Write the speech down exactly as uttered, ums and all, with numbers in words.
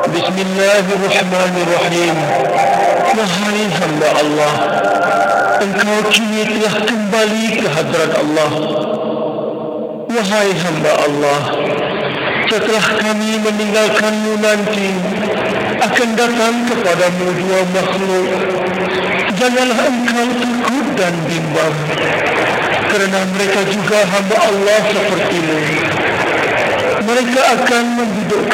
Bismillahirrahmanirrahim. Wahai hamba Allah, engkau kini telah kembali ke hadrat Allah. Wahai hamba Allah, setelah kami meninggalkanmu nanti, akan datang kepadamu dua makhluk. Janganlah engkau takut dan bimbang, kerana mereka juga hamba Allah sepertimu. Mereka akan menduduk